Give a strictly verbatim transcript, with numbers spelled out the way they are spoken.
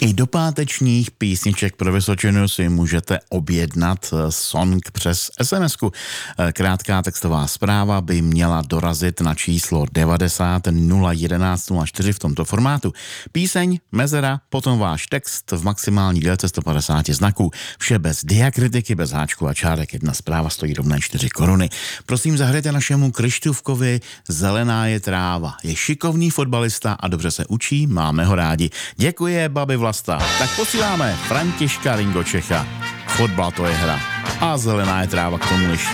I do pátečních písniček pro Vysočinu si můžete objednat song přes es em esku. Krátká textová zpráva by měla dorazit na číslo devadesát nula jedenáct nula čtyři v tomto formátu. Píseň, mezera, potom váš text v maximální délce sto padesát znaků. Vše bez diakritiky, bez háčku a čárek. Jedna zpráva stojí rovné čtyři koruny. Prosím, zahrajte našemu Krištůvkovi Zelená je tráva. Je šikovný fotbalista a dobře se učí, máme ho rádi. Děkuje babi Vlasta. Tak posíláme Františka Ringočecha. Fotbal to je hra. A zelená je tráva k tomu ještě.